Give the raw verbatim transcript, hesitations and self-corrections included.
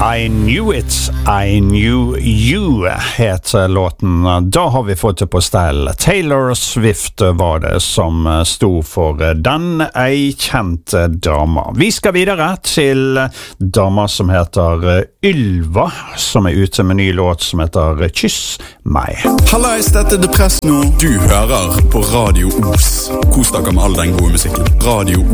I Knew It, I Knew You heter låten. Da har vi fått det på stell. Taylor Swift var det som sto for den, ei kjent dama. Vi skal videre til dama som heter Ylva, som er ute med en ny låt som heter Kyss meg. Hallais, dette er Depress nå. Du hører på Radio Os. Kos dere med all den gode musikken. Radio